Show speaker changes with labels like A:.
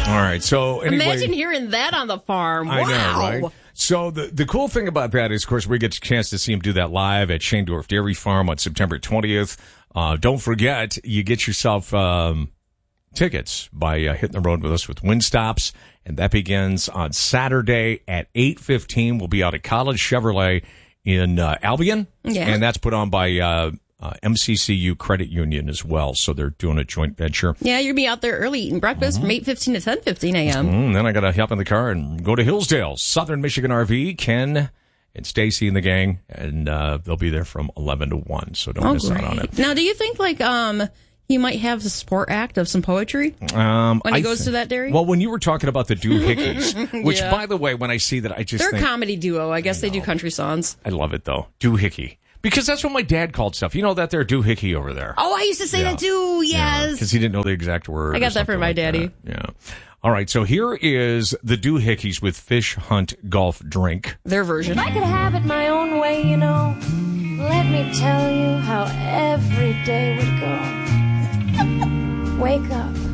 A: All right. So anyway,
B: Imagine hearing that on the farm. Wow.
A: I know, right? So the cool thing about that is, of course, we get a chance to see him do that live at Shaendorf Dairy Farm on September 20th. Don't forget, you get yourself tickets by hitting the road with us with Windstops, and that begins on Saturday at 8:15. We'll be out at College Chevrolet in Albion, and that's put on by MCCU Credit Union as well. So they're doing a joint venture.
B: Yeah, you'll be out there early eating breakfast from 8:15 to 10:15 a.m.
A: Then I got to hop in the car and go to Hillsdale, Southern Michigan RV. Ken and Stacy and the gang, and they'll be there from 11 to 1. So don't miss out on it.
B: Now, do you think he might have the support act of some poetry when he goes to that dairy?
A: Well, when you were talking about the Doohickeys, which, by the way, when I see that, I just
B: they're
A: think,
B: a comedy duo. I guess they do country songs.
A: I love it, though. Doohickey. Because that's what my dad called stuff. You know that they're doohickey over there.
B: Oh, I used to say that too, yes.
A: Because he didn't know the exact word.
B: I got that from my daddy.
A: Yeah. All right, so here is the Doohickeys with Fish Hunt Golf Drink.
B: Their version.
C: If I could have it my own way, let me tell you how every day would go. Wake up,